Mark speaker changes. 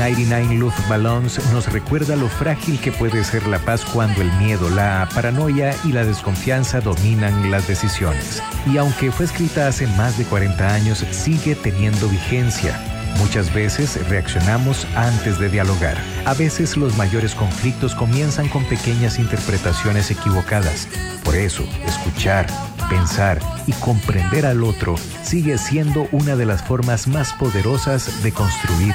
Speaker 1: 99 Luftballons nos recuerda lo frágil que puede ser la paz cuando el miedo, la paranoia y la desconfianza dominan las decisiones. Y aunque fue escrita hace más de 40 años, sigue teniendo vigencia. Muchas veces reaccionamos antes de dialogar. A veces los mayores conflictos comienzan con pequeñas interpretaciones equivocadas. Por eso, escuchar, pensar y comprender al otro sigue siendo una de las formas más poderosas de construir